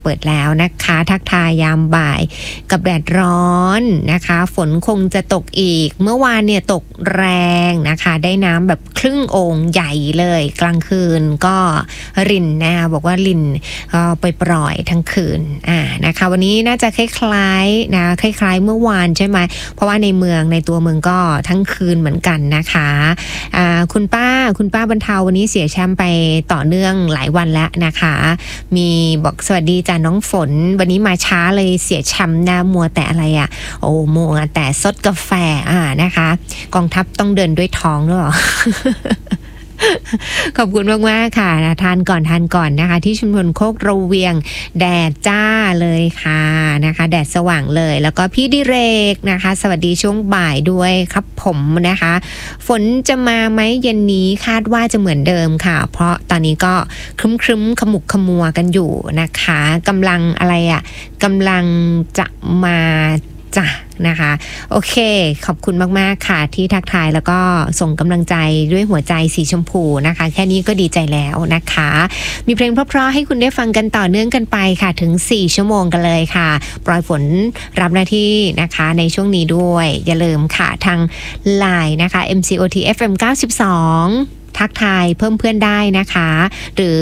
เปิดแล้วนะคะทักทายยามบ่ายกับแดดร้อนนะคะฝนคงจะตกอีกเมื่อวานเนี่ยตกแรงนะคะได้น้ำแบบครึ่งโอ่งใหญ่เลยกลางคืนก็รินนะคะบอกว่ารินไปปล่อยทั้งคืนนะคะวันนี้น่าจะคล้ายๆนะคล้ายๆเมื่อวานใช่ไหมเพราะว่าในตัวเมืองก็ทั้งคืนเหมือนกันนะคะคุณป้าบรรเทาวันนี้เสียแชมป์ไปต่อเนื่องหลายวันแล้วนะคะมีบอกสวัสดีจ้าน้องฝนวันนี้มาช้าเลยเสียแชมป์นะมัวแต่อะไรมัวแต่ซดกาแฟนะคะกองทัพต้องเดินด้วยท้องหรือเปล่า ขอบคุณมากๆค่ะทานก่อนนะคะที่ชุมชนโคกระเวียงแดดจ้าเลยค่ะนะคะแดดสว่างเลยแล้วก็พี่ดิเรกนะคะสวัสดีช่วงบ่ายด้วยครับผมนะคะฝนจะมาไหมเย็นนี้คาดว่าจะเหมือนเดิมค่ะเพราะตอนนี้ก็ครึ้มขมุกขมัวกันอยู่นะคะกำลังจะมาจ้ะนะคะโอเคขอบคุณมากๆค่ะที่ทักทายแล้วก็ส่งกำลังใจด้วยหัวใจสีชมพูนะคะแค่นี้ก็ดีใจแล้วนะคะมีเพลงเพราะๆให้คุณได้ฟังกันต่อเนื่องกันไปค่ะถึง4ชั่วโมงกันเลยค่ะปลอยฝนรับหน้าที่นะคะในช่วงนี้ด้วยอย่าลืมค่ะทาง LINE นะคะ MCOT FM 92ทักทายเพิ่มเพื่อนได้นะคะหรือ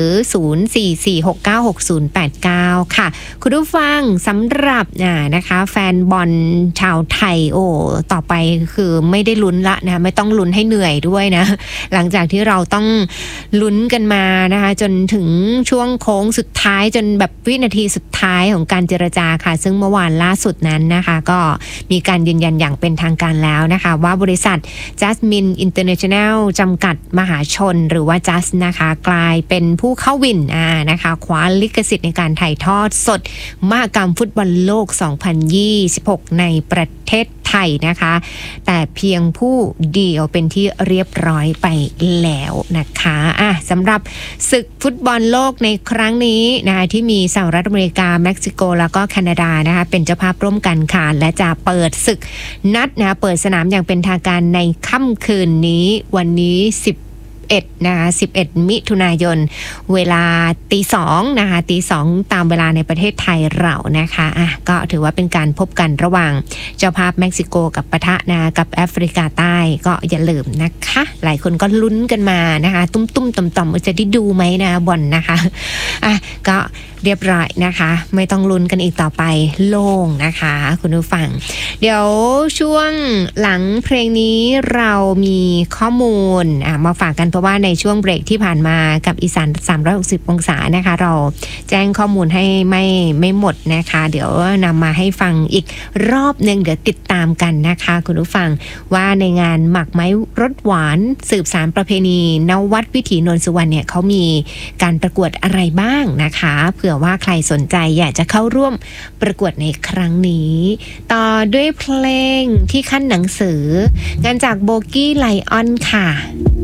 0446966089 ค่ะคุณผู้ฟังสำหรับนะคะแฟนบอลชาวไทยต่อไปคือไม่ได้ลุ้นละนะไม่ต้องลุ้นให้เหนื่อยด้วยนะหลังจากที่เราต้องลุ้นกันมานะคะจนถึงช่วงโค้งสุดท้ายจนแบบวินาทีสุดท้ายของการเจรจาค่ะซึ่งเมื่อวานล่าสุดนั้นนะคะก็มีการยืนยันอย่างเป็นทางการแล้วนะคะว่าบริษัท Jasmine International จำกัดมหาชนหรือว่า Just นะคะกลายเป็นผู้เข้าวินนะคะคว้าลิขสิทธิ์ในการถ่ายทอดสดมหกรรมฟุตบอลโลก 2026 ในประเทศไทยนะคะแต่เพียงผู้เดียวเป็นที่เรียบร้อยไปแล้วนะคะสำหรับศึกฟุตบอลโลกในครั้งนี้นะคะที่มีสหรัฐอเมริกาเม็กซิโกแล้วก็แคนาดานะคะเป็นเจ้าภาพร่วมกันค่ะและจะเปิดศึกนัดเปิดสนามอย่างเป็นทางการในค่ำคืนนี้วันนี้นะคะ11 มิถุนายนเวลา 2:00 นะคะ 2:00 ตามเวลาในประเทศไทยเรานะคะก็ถือว่าเป็นการพบกันระหว่างเจ้าภาพเม็กซิโกกับปะทะกับแอฟริกาใต้ก็อย่าลืมนะคะหลายคนก็ลุ้นกันมานะคะตุ้มๆต่อมๆจะได้ดูไหมนะบอลนะคะก็เรียบร้อยนะคะไม่ต้องลุ้นกันอีกต่อไปโล่งนะคะคุณผู้ฟังเดี๋ยวช่วงหลังเพลงนี้เรามีข้อมูลมาฝากกันเพราะว่าในช่วงเบรกที่ผ่านมากับอีสาน360องศานะคะเราแจ้งข้อมูลให้ไม่หมดนะคะเดี๋ยวนำมาให้ฟังอีกรอบนึงเดี๋ยวติดตามกันนะคะคุณผู้ฟังว่าในงานหมักไม้รสหวานสืบสานประเพณีณวัดวิถีนนสุวรรณเนี่ยเขามีการประกวดอะไรบ้างนะคะเผื่อว่าใครสนใจอยากจะเข้าร่วมประกวดในครั้งนี้ต่อด้วยเพลงที่ขั้นหนังสือกันจากโบกี้ไลออนค่ะ